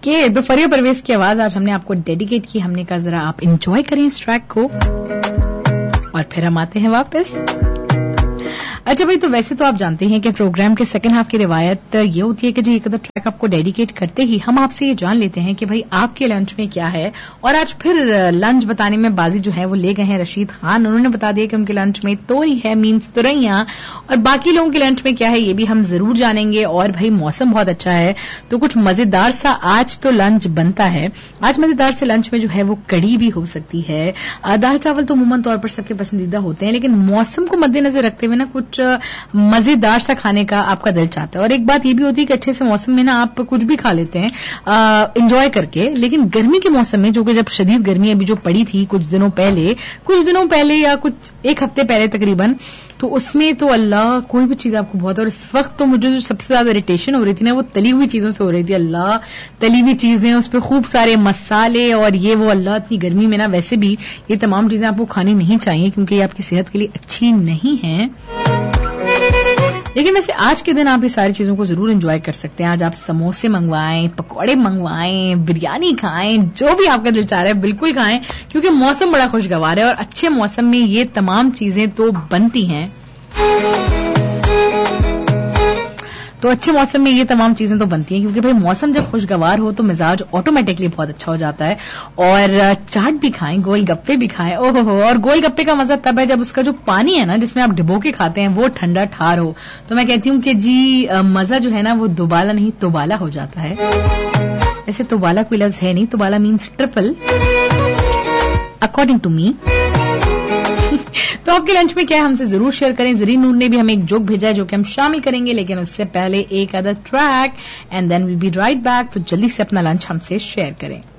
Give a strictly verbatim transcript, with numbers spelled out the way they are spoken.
Okay, तो फरिया परवेज की आवाज आज हमने आपको डेडिकेट की। हमने कहा जरा आप एंजॉय करें इस ट्रैक को और फिर हम आते हैं वापस। अच्छा भाई, तो वैसे तो आप जानते हैं कि प्रोग्राम के सेकंड हाफ की रिवायत ये होती है कि जी एक अदर ट्रैक आपको डेडिकेट करते ही हम आपसे ये जान लेते हैं कि भाई आपके लंच में क्या है। और आज फिर लंच बताने में बाजी जो है वो ले गए हैं रशीद खान। उन्होंने बता दिया कि उनके लंच में तोरी है, मीन्स तुरैया, और बाकी लोगों के लंच में क्या है ये भी हम जरूर जानेंगे। और भाई मौसम बहुत अच्छा है तो कुछ मजेदार सा आज तो लंच बनता है। आज मजेदार से लंच में जो है वो कड़ी भी हो सकती है। दाल चावल तो अमूमन तौर पर सबके पसंदीदा होते हैं, लेकिन मौसम को मद्देनजर रखते हुए ना कुछ मजेदार सा खाने का आपका दिल चाहता है। और एक बात ये भी होती है कि अच्छे से मौसम में ना आप कुछ भी खा लेते हैं एंजॉय करके, लेकिन गर्मी के मौसम में जो कि जब शदीद गर्मी अभी जो पड़ी थी कुछ दिनों पहले कुछ दिनों पहले या कुछ एक हफ्ते पहले तकरीबन, तो उसमें तो अल्लाह कोई भी चीज आपको बहुत। और इस वक्त तो मुझे जो सबसे ज्यादा इरिटेशन हो रही थी ना वो तली हुई चीजों से हो रही थी। अल्लाह, तली हुई चीजें, उस पर खूब सारे मसाले और ये वो। अल्लाह, इतनी गर्मी में ना वैसे भी ये तमाम चीजें आपको खानी नहीं चाहिए क्योंकि ये आपकी सेहत के लिए अच्छी नहीं है। लेकिन वैसे आज के दिन आप ये सारी चीजों को जरूर एंजॉय कर सकते हैं। आज आप समोसे मंगवाएं, पकौड़े मंगवाएं, बिरयानी खाएं, जो भी आपका दिल चाह रहा है बिल्कुल खाएं, क्योंकि मौसम बड़ा खुशगवार है और अच्छे मौसम में ये तमाम चीजें तो बनती हैं। तो अच्छे मौसम में ये तमाम चीजें तो बनती हैं क्योंकि भाई मौसम जब खुशगवार हो तो मिजाज ऑटोमेटिकली बहुत अच्छा हो जाता है। और चाट भी खाएं, गोलगप्पे भी खाएं, ओहो हो। और गोलगप्पे का मजा तब है जब उसका जो पानी है ना जिसमें आप डिबो के खाते हैं वो ठंडा ठार हो। तो मैं कहती हूँ कि जी मजा जो है ना वो दुबाला नहीं तोबाला हो जाता है। वैसे तोबाला कोई लफ्ज है नहीं, तोबाला means triple according to me. तो आपके लंच में क्या है हमसे जरूर शेयर करें। जरीन नूर ने भी हमें एक जोक भेजा है जो कि हम शामिल करेंगे, लेकिन उससे पहले एक other track and then will be right back. तो जल्दी से अपना लंच हमसे शेयर करें।